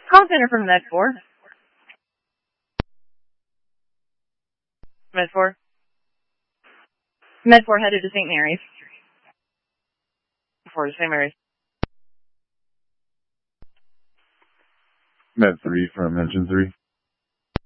Call center from Med 4. Med 4. Med 4 headed to St. Mary's. 4 to St. Mary's. Med 3 from Engine 3.